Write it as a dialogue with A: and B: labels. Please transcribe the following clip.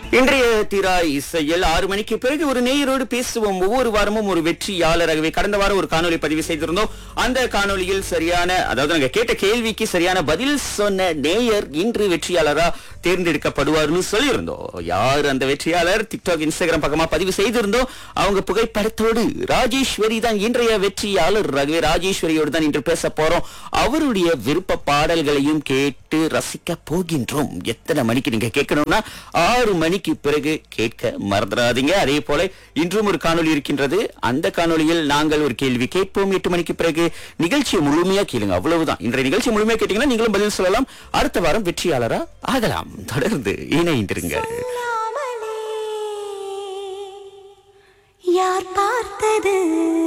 A: இன்றைய திரா இசையில் 6 மணிக்கு பிறகு ஒரு நேயரோடு பேசுவோம். ஒவ்வொரு வாரமும் ஒரு வெற்றியாளராகவே கடந்த வாரம் ஒரு காணொலி பதிவு செய்திருந்தோம். அந்த காணொலியில் அதாவது நாங்க கேட்ட கேள்விக்கு சரியான பதில் சொன்ன நேயர் இன்று வெற்றியாளரா தேர்ந்தெடுக்கப்படுவார்னு சொல்லியிருந்தோம். யார் அந்த வெற்றியாளர்? டிக்டாக், இன்ஸ்டாகிராம் பக்கமா பதிவு செய்திருந்தோம். அவங்க புகைப்படத்தோடு ராஜேஸ்வரி தான் இன்றைய வெற்றியாளர். ராஜேஸ்வரியோடு தான் இன்று பேச போறோம். அவருடைய விருப்ப பாடல்களையும் கேட்டு ரசிக்க போகின்றோம். எத்தனை மணிக்கு நீங்க கேட்கணும்னா 6 மணிக்கு பிறகு கேட்க மறந்துடாதீங்க. அதே போல இன்றும் ஒரு காணொலி இருக்கின்றது. அந்த காணொலியில் நாங்கள் ஒரு கேள்வி கேட்போம். 8 மணிக்கு பிறகு நிகழ்ச்சியை முழுமையா கேளுங்க. அவ்வளவுதான். இன்றைய நிகழ்ச்சி முழுமையா கேட்டீங்கன்னா நீங்களும் பதில் சொல்லலாம். அடுத்த வாரம் வெற்றியாளரா ஆகலாம். தொடர்ந்து இணைந்திருங்க.
B: யார் பார்த்தது